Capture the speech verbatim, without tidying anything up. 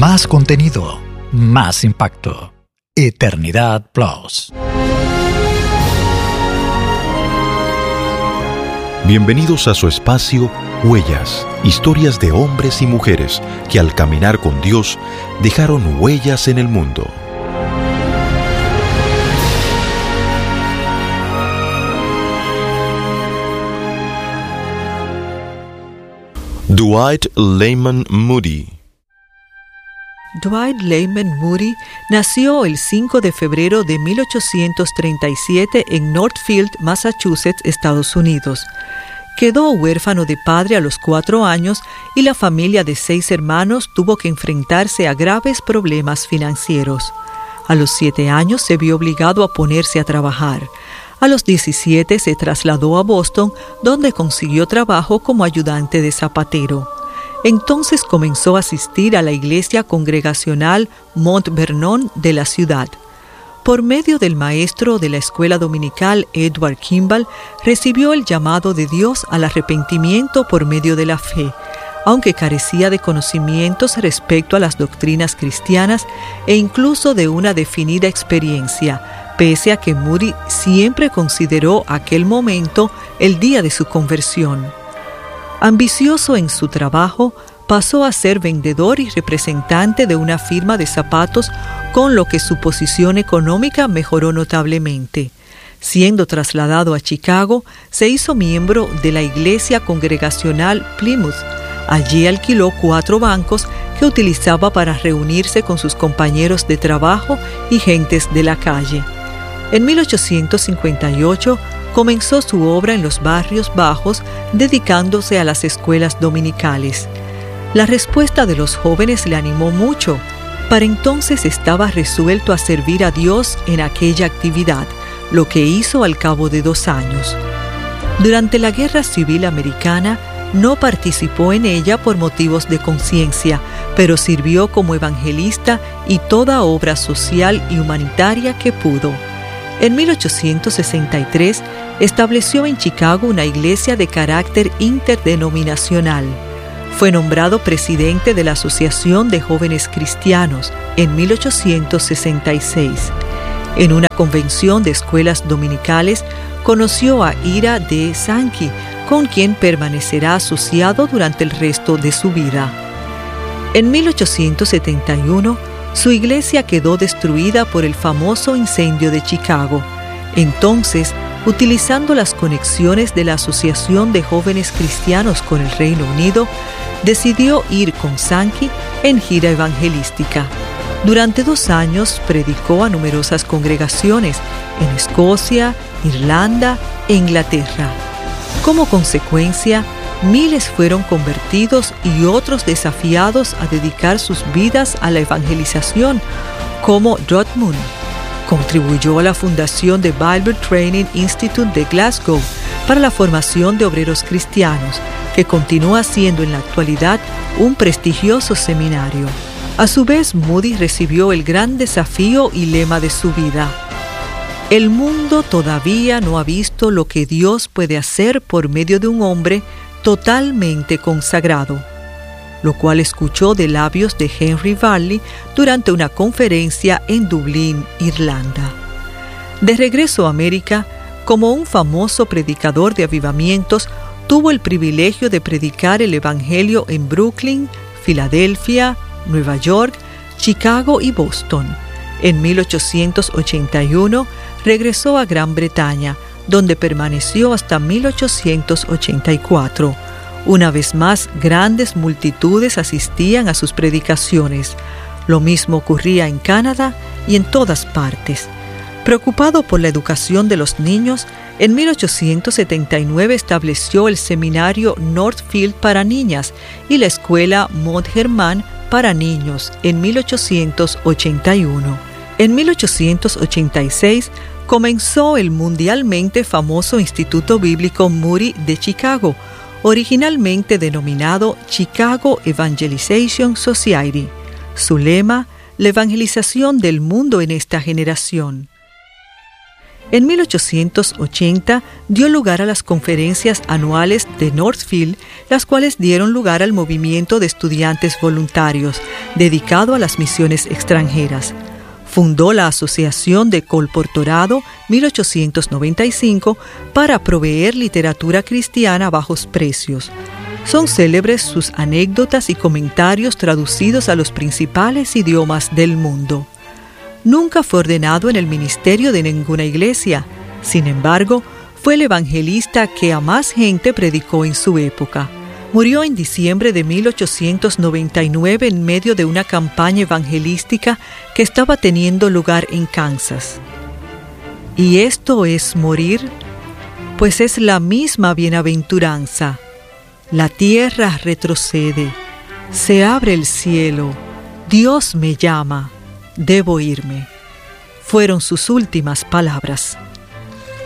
Más contenido, más impacto. Eternidad Plus. Bienvenidos a su espacio Huellas, historias de hombres y mujeres que al caminar con Dios dejaron huellas en el mundo. Dwight Lyman Moody. Dwight Lyman Moody nació el cinco de febrero de mil ochocientos treinta y siete en Northfield, Massachusetts, Estados Unidos. Quedó huérfano de padre a los cuatro años y la familia de seis hermanos tuvo que enfrentarse a graves problemas financieros. A los siete años se vio obligado a ponerse a trabajar. A los diecisiete se trasladó a Boston, donde consiguió trabajo como ayudante de zapatero. Entonces comenzó a asistir a la iglesia congregacional Mount Vernon de la ciudad. Por medio del maestro de la escuela dominical Edward Kimball, recibió el llamado de Dios al arrepentimiento por medio de la fe, aunque carecía de conocimientos respecto a las doctrinas cristianas e incluso de una definida experiencia, pese a que Moody siempre consideró aquel momento el día de su conversión. Ambicioso en su trabajo, pasó a ser vendedor y representante de una firma de zapatos, con lo que su posición económica mejoró notablemente. Siendo trasladado a Chicago, se hizo miembro de la iglesia congregacional Plymouth. Allí alquiló cuatro bancos que utilizaba para reunirse con sus compañeros de trabajo y gentes de la calle. En mil ochocientos cincuenta y ocho comenzó su obra en los barrios bajos, dedicándose a las escuelas dominicales. La respuesta de los jóvenes le animó mucho. Para entonces estaba resuelto a servir a Dios en aquella actividad, lo que hizo al cabo de dos años. Durante la Guerra Civil Americana, no participó en ella por motivos de conciencia, pero sirvió como evangelista y toda obra social y humanitaria que pudo. En mil ochocientos sesenta y tres estableció en Chicago una iglesia de carácter interdenominacional. Fue nombrado presidente de la Asociación de Jóvenes Cristianos en mil ochocientos sesenta y seis. En una convención de escuelas dominicales conoció a Ira D. Sankey, con quien permanecerá asociado durante el resto de su vida. En mil ochocientos setenta y uno, su iglesia quedó destruida por el famoso incendio de Chicago. Entonces, utilizando las conexiones de la Asociación de Jóvenes Cristianos con el Reino Unido, decidió ir con Sankey en gira evangelística. Durante dos años predicó a numerosas congregaciones en Escocia, Irlanda e Inglaterra. Como consecuencia, miles fueron convertidos y otros desafiados a dedicar sus vidas a la evangelización, como Rod Moon. Contribuyó a la fundación de Bible Training Institute de Glasgow para la formación de obreros cristianos, que continúa siendo en la actualidad un prestigioso seminario. A su vez, Moody recibió el gran desafío y lema de su vida: el mundo todavía no ha visto lo que Dios puede hacer por medio de un hombre totalmente consagrado, lo cual escuchó de labios de Henry Varley durante una conferencia en Dublín, Irlanda. De regreso a América, como un famoso predicador de avivamientos, tuvo el privilegio de predicar el Evangelio en Brooklyn, Filadelfia, Nueva York, Chicago y Boston. En mil ochocientos ochenta y uno regresó a Gran Bretaña, donde permaneció hasta mil ochocientos ochenta y cuatro. Una vez más, grandes multitudes asistían a sus predicaciones. Lo mismo ocurría en Canadá y en todas partes. Preocupado por la educación de los niños, en mil ochocientos setenta y nueve estableció el seminario Northfield para niñas y la escuela Mount Herman para niños en mil ochocientos ochenta y uno. En mil ochocientos ochenta y seis comenzó el mundialmente famoso Instituto Bíblico Moody de Chicago, originalmente denominado Chicago Evangelization Society. Su lema: la evangelización del mundo en esta generación. En mil ochocientos ochenta dio lugar a las conferencias anuales de Northfield, las cuales dieron lugar al movimiento de estudiantes voluntarios dedicado a las misiones extranjeras. Fundó la Asociación de Colportorado mil ochocientos noventa y cinco para proveer literatura cristiana a bajos precios. Son célebres sus anécdotas y comentarios traducidos a los principales idiomas del mundo. Nunca fue ordenado en el ministerio de ninguna iglesia. Sin embargo, fue el evangelista que a más gente predicó en su época. Murió en diciembre de mil ochocientos noventa y nueve en medio de una campaña evangelística que estaba teniendo lugar en Kansas. ¿Y esto es morir? Pues es la misma bienaventuranza. La tierra retrocede, se abre el cielo, Dios me llama, debo irme. Fueron sus últimas palabras.